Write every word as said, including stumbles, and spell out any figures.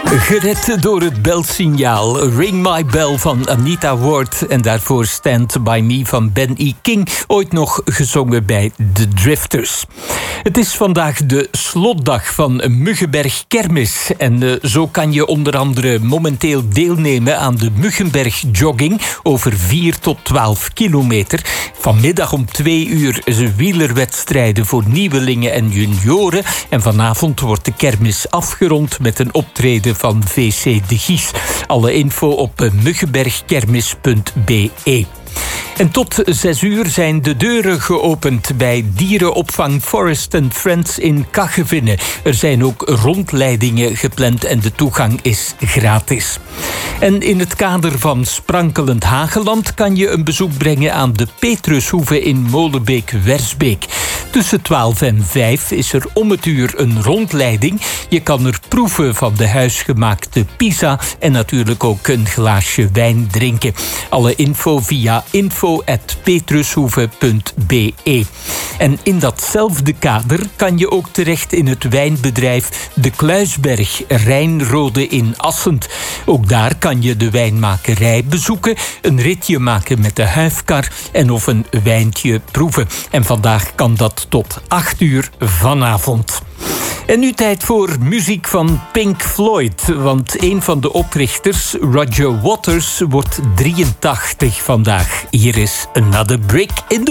Gered door het belsignaal. Ring My Bell van Anita Ward. En daarvoor Stand By Me van Ben E. King. Ooit nog gezongen bij The Drifters. Het is vandaag de slotdag van Muggenberg Kermis. En uh, zo kan je onder andere momenteel deelnemen aan de Muggenberg Jogging. Over vier tot twaalf kilometer. Vanmiddag om twee uur zijn wielerwedstrijden voor nieuwelingen en junioren. En vanavond wordt de kermis afgerond met een optreden van V C De Gies. Alle info op muggenbergkermis punt b e. En tot zes uur zijn de deuren geopend bij dierenopvang Forest and Friends in Kaggevinne. Er zijn ook rondleidingen gepland en de toegang is gratis. En in het kader van Sprankelend Hageland kan je een bezoek brengen aan de Petrushoeve in Molenbeek-Wersbeek. Tussen twaalf en vijf is er om het uur een rondleiding. Je kan er proeven van de huisgemaakte pizza en natuurlijk ook een glaasje wijn drinken. Alle info via info at petrushoeve punt b e. En in datzelfde kader kan je ook terecht in het wijnbedrijf De Kluisberg Rijnrode in Assend. Ook daar kan je de wijnmakerij bezoeken, een ritje maken met de huifkar en of een wijntje proeven. En vandaag kan dat tot acht uur vanavond. En nu tijd voor muziek van Pink Floyd. Want een van de oprichters, Roger Waters, wordt drieëntachtig vandaag. Hier is Another Brick in the